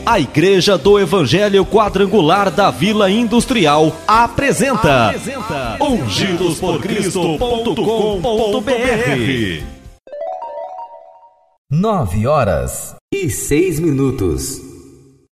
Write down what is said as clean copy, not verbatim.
A Igreja do Evangelho Quadrangular da Vila Industrial apresenta ungidosporcristo.com.br. 9h06.